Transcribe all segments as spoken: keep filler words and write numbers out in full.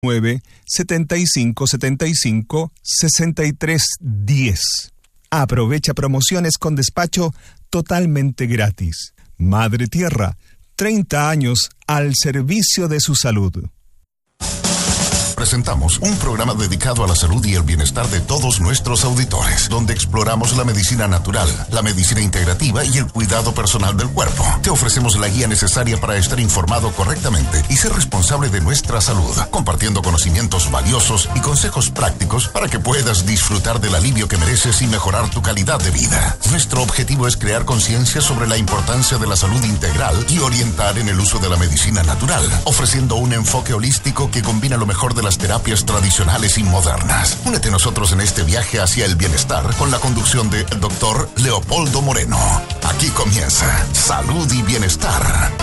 nueve setenta y cinco setenta y cinco sesenta y tres diez. Aprovecha promociones con despacho totalmente gratis. Madre Tierra, treinta años al servicio de su salud. Presentamos un programa dedicado a la salud y el bienestar de todos nuestros auditores, donde exploramos la medicina natural, la medicina integrativa y el cuidado personal del cuerpo. Te ofrecemos la guía necesaria para estar informado correctamente y ser responsable de nuestra salud, compartiendo conocimientos valiosos y consejos prácticos para que puedas disfrutar del alivio que mereces y mejorar tu calidad de vida. Nuestro objetivo es crear conciencia sobre la importancia de la salud integral y orientar en el uso de la medicina natural, ofreciendo un enfoque holístico que combina lo mejor de las terapias tradicionales y modernas. Únete a nosotros en este viaje hacia el bienestar con la conducción del doctor Leopoldo Moreno. Aquí comienza Salud y Bienestar.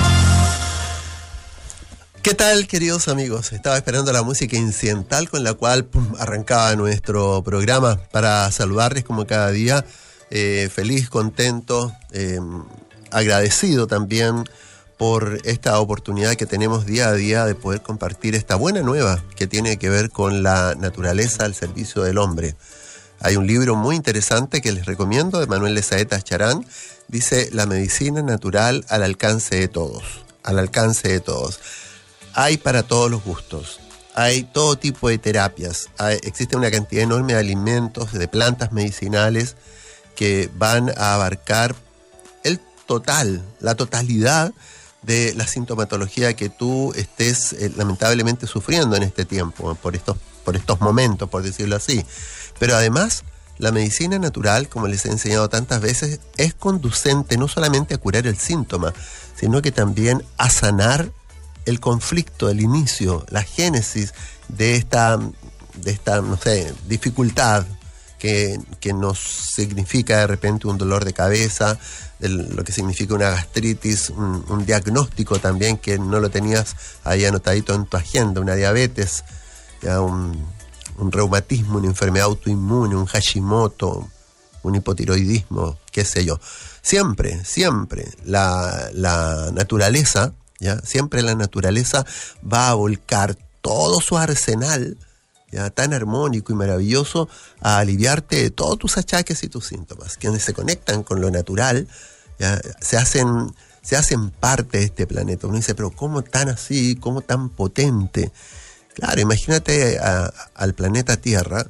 ¿Qué tal, queridos amigos? Estaba esperando la música incidental con la cual pum, arrancaba nuestro programa para saludarles como cada día. Eh, feliz, contento, eh, agradecido también por esta oportunidad que tenemos día a día de poder compartir esta buena nueva que tiene que ver con la naturaleza al servicio del hombre. Hay un libro muy interesante que les recomiendo de Manuel de Saeta Charán. Dice: la medicina natural al alcance de todos. Al alcance de todos. Hay para todos los gustos. Hay todo tipo de terapias. Hay, existe una cantidad enorme de alimentos, de plantas medicinales que van a abarcar el total, la totalidad de la sintomatología que tú estés eh, lamentablemente sufriendo en este tiempo, por estos, por estos momentos, por decirlo así. Pero además, la medicina natural, como les he enseñado tantas veces, es conducente no solamente a curar el síntoma, sino que también a sanar el conflicto, el inicio, la génesis de esta, de esta no sé, dificultad que, que nos significa de repente un dolor de cabeza, El, lo que significa una gastritis, un, un diagnóstico también que no lo tenías ahí anotadito en tu agenda, una diabetes, ya un, un reumatismo, una enfermedad autoinmune, un Hashimoto, un hipotiroidismo, qué sé yo. Siempre, siempre la, la naturaleza, ya, siempre la naturaleza va a volcar todo su arsenal, ya, tan armónico y maravilloso, a aliviarte de todos tus achaques y tus síntomas. Quienes se conectan con lo natural, ya, se hacen, se hacen parte de este planeta. Uno dice, pero ¿cómo tan así? ¿Cómo tan potente? Claro, imagínate a, al planeta Tierra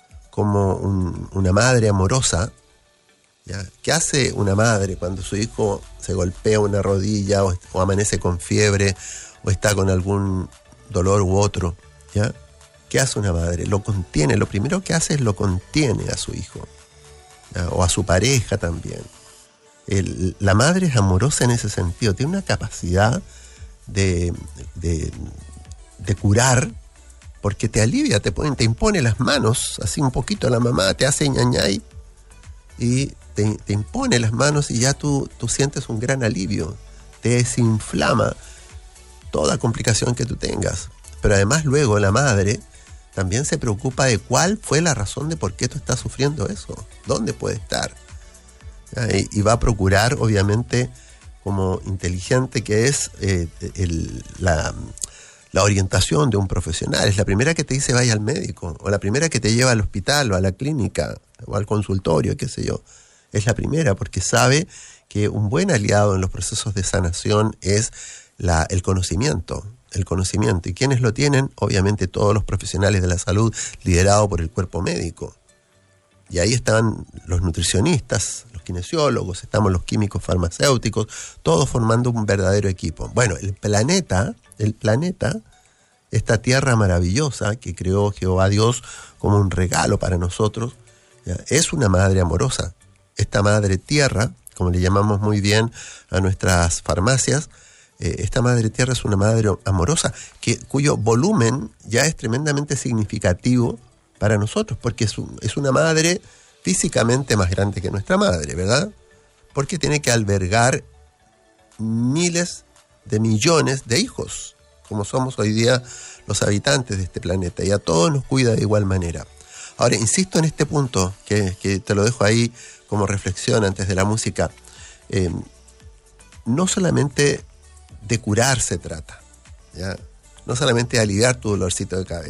como un, una madre amorosa, ¿ya? ¿Qué hace una madre cuando su hijo se golpea una rodilla o, o amanece con fiebre o está con algún dolor u otro? ¿Ya? ¿Qué hace una madre? Lo contiene. Lo primero que hace es lo contiene a su hijo, ¿ya? O a su pareja también. El, la madre es amorosa en ese sentido. Tiene una capacidad de, de, de curar, porque te alivia, te, pone, te impone las manos, así un poquito la mamá, te hace ñañay y te, te impone las manos y ya tú, tú sientes un gran alivio. Te desinflama toda complicación que tú tengas. Pero además luego la madre también se preocupa de cuál fue la razón de por qué tú estás sufriendo eso, dónde puede estar. Y, y va a procurar, obviamente, como inteligente que es, eh, el, la, la orientación de un profesional. Es la primera que te dice vaya al médico, o la primera que te lleva al hospital, o a la clínica, o al consultorio, qué sé yo. Es la primera, porque sabe que un buen aliado en los procesos de sanación es la, el conocimiento. El conocimiento. ¿Y quiénes lo tienen? Obviamente todos los profesionales de la salud, liderados por el cuerpo médico. Y ahí están los nutricionistas, los kinesiólogos, estamos los químicos farmacéuticos, todos formando un verdadero equipo. Bueno, el planeta, el planeta, esta tierra maravillosa que creó Jehová Dios como un regalo para nosotros, ¿ya? Es una madre amorosa. Esta madre tierra, como le llamamos muy bien a nuestras farmacias, esta madre tierra es una madre amorosa que, cuyo volumen ya es tremendamente significativo para nosotros, porque es, un, es una madre físicamente más grande que nuestra madre, ¿verdad? Porque tiene que albergar miles de millones de hijos, como somos hoy día los habitantes de este planeta, y a todos nos cuida de igual manera. Ahora, insisto en este punto, que, que te lo dejo ahí como reflexión antes de la música. Eh, no solamente de curar se trata, ¿ya? no solamente aliviar tu dolorcito de cabeza.